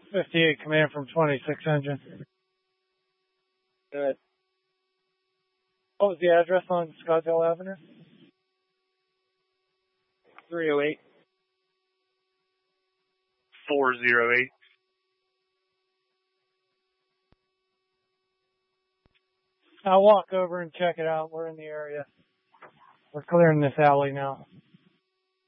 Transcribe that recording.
58 command from 26 engine. Good. What was the address on Scottsdale Avenue? 308. 408. I'll walk over and check it out. We're in the area. We're clearing this alley now.